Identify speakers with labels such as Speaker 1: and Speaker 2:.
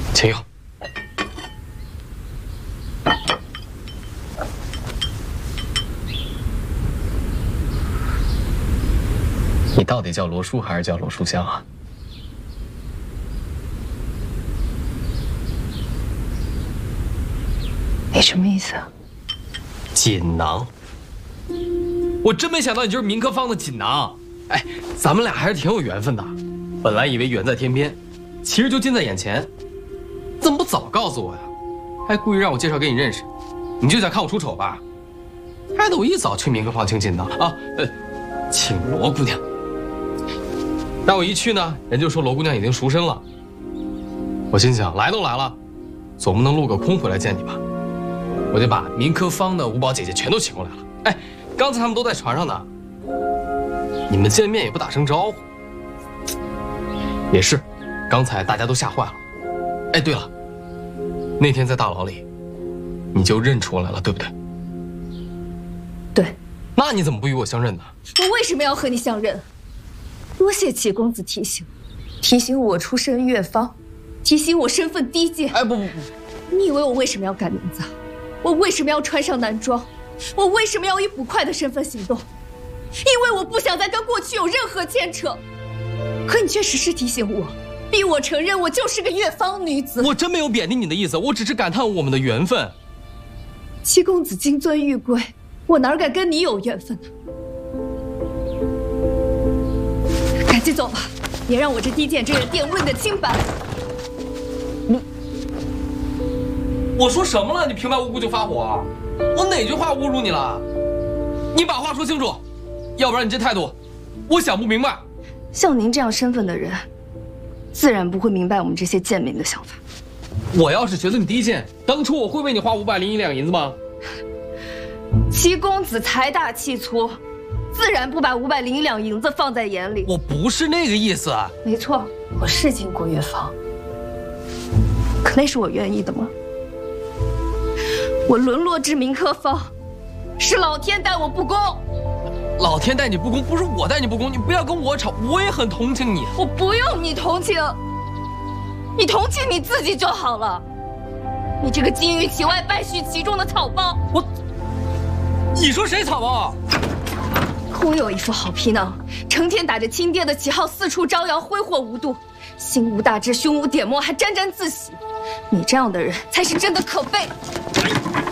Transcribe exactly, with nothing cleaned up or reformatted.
Speaker 1: 请用。你到底叫罗叔还是叫罗书香啊？
Speaker 2: 你什么意思啊？
Speaker 1: 锦囊。我真没想到你就是民科坊的锦囊。哎，咱们俩还是挺有缘分的。本来以为远在天边，其实就近在眼前。怎么不早告诉我呀？还故意让我介绍给你认识，你就想看我出丑吧？害得我一早去民科坊请锦囊啊，呃，请罗姑娘。但我一去呢，人就说罗姑娘已经赎身了。我心想，来都来了，总不能落个空回来见你吧？我就把民科坊的五宝姐姐全都请过来了。哎，刚才他们都在船上呢，你们见面也不打声招呼。也是，刚才大家都吓坏了。哎，对了，那天在大牢里，你就认出来了，对不对？
Speaker 2: 对。
Speaker 1: 那你怎么不与我相认呢？
Speaker 2: 我为什么要和你相认？多谢齐公子提醒，提醒我出身越方，提醒我身份低贱。
Speaker 1: 哎，不不不，
Speaker 2: 你以为我为什么要改名字？我为什么要穿上男装？我为什么要以捕快的身份行动？因为我不想再跟过去有任何牵扯。可你却时时提醒我，逼我承认我就是个越方女子。
Speaker 1: 我真没有贬低你的意思，我只是感叹我们的缘分。
Speaker 2: 齐公子金樽玉圭，我哪敢跟你有缘分呢？赶紧走吧，别让我这低贱之人玷污你的清白。
Speaker 1: 你，我说什么了？你平白无故就发火？我哪句话侮辱你了？你把话说清楚，要不然你这态度，我想不明白。
Speaker 2: 像您这样身份的人，自然不会明白我们这些贱民的想法。
Speaker 1: 我要是觉得你低贱，当初我会为你花五百零一两银子吗？
Speaker 2: 齐公子财大气粗，自然不把五百零一两银子放在眼里。
Speaker 1: 我不是那个意思。
Speaker 2: 没错，我是进过越方，可那是我愿意的吗？我沦落至民科坊，是老天待我不公。
Speaker 1: 老天待你不公，不是我待你不公，你不要跟我吵，我也很同情你。
Speaker 2: 我不用你同情，你同情你自己就好了。你这个金玉其外败絮其中的草包！
Speaker 1: 我，你说谁草包？
Speaker 2: 空有一副好皮囊，成天打着亲爹的旗号四处招摇挥霍无度，心无大志，胸无点墨，还沾沾自喜。你这样的人才是真的可悲。